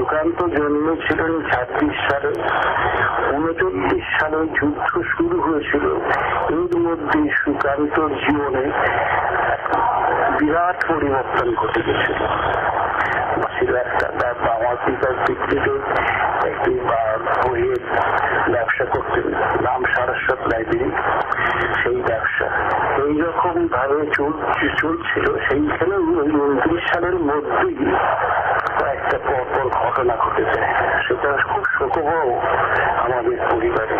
সুকান্ত জন্মেছিলেন 26 সালে, 39 সালে যুদ্ধ শুরু হয়েছিল। এর মধ্যে সুকান্তর জীবনে বিরাট পরিবর্তন ঘটে গেছিল। আমার পিতার দিক থেকে একটি বইয়ের ব্যবসা করতেন, নাম সারস্বত লাইব্রেরি। সেই ব্যবসা এইরকম ভাবে চলছিল। সেইখানে 29 সালের মধ্যেই কয়েকটা পরপর ঘটনা ঘটেছে, সেটা খুব শোকবহ আমাদের পরিবারে।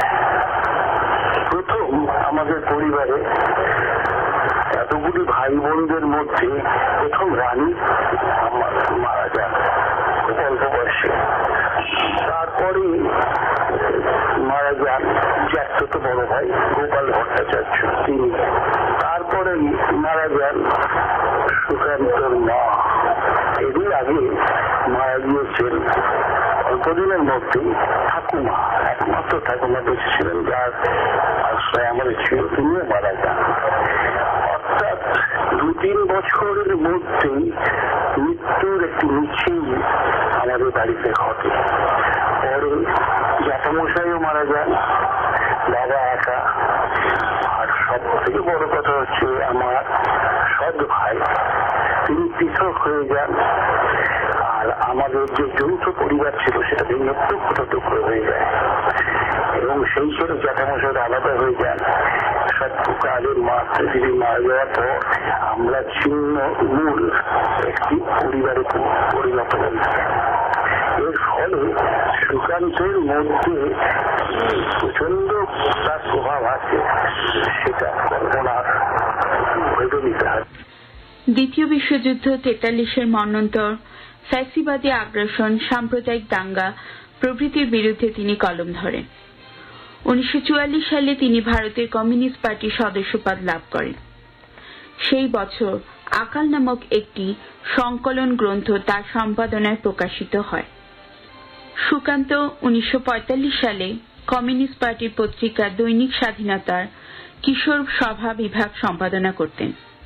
প্রথম আমাদের পরিবারে এতগুলি ভাই বোনদের মধ্যে প্রথম রানী মারা যান খুব অল্প বয়সে। তারপরে মারা যান জ্যাঠতো বড় ভাই গোপাল ভট্টাচার্য, তিনি। তারপরে মারা যান সুকান্তর মা। এরই আগে মারা গিয়েছেন অল্পদিনের মধ্যেই ঠাকুমা, একমাত্র ঠাকুমা বেঁচেছিলেন, যার আশ্রয় আমাদের ছিল, তিনিও মারা যান। অর্থাৎ 2-3 বছরের মধ্যেই মৃত্যুর একটি মিছিল আমাদের বাড়িতে ঘটে। পরে জ্যাঠামশাইও মারা যান, বাবা একা। আর সব থেকে বড় কথা হচ্ছে আমার সৎ ভাই, তিনি পৃথক হয়ে যান। আর আমাদের যে যৌথ পরিবার ছিল সেটা ভেঙে টুকরো হয়ে যায়, এবং সেই ছিল জ্যাঠামশাইরা আলাদা হয়ে যান। সত্যকালের পৃথিবী মারা যাওয়ার পর আমরা ছিন্ন মূল একটি পরিবারে পরিণত হই। এর ফলে সুকান্তের মধ্যে প্রচন্ড তার প্রভাব আছে, সেটা কল্পনার ভেবে নিতে হয়। দ্বিতীয় বিশ্বযুদ্ধ, 43-এর মন্বন্তর, ফ্যাসিবাদী আগ্রাসন, সাম্প্রদায়িক দাঙ্গা প্রভৃতির বিরুদ্ধে তিনি কলম ধরেন। 1944 সালে তিনি ভারতের কমিউনিস্ট পার্টির সদস্যপদ লাভ করেন। সেই বছর আকাল নামক একটি সংকলন গ্রন্থ তার সম্পাদনায় প্রকাশিত হয়। সুকান্ত 1945 সালে কমিউনিস্ট পার্টির পত্রিকা দৈনিক স্বাধীনতার কিশোর সভা বিভাগ সম্পাদনা করতেন।